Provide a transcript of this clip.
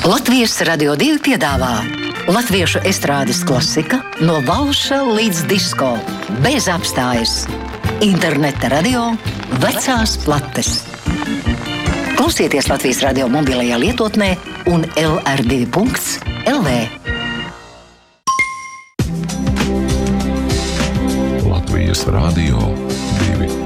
Latvijas Radio 2 piedāvā latviešu estrādes klasika no valša līdz disko, bez apstājas. Interneta radio, vecās plates. Klausieties Latvijas Radio mobilajā lietotnē un LR2.lv. Latvijas Radio 2.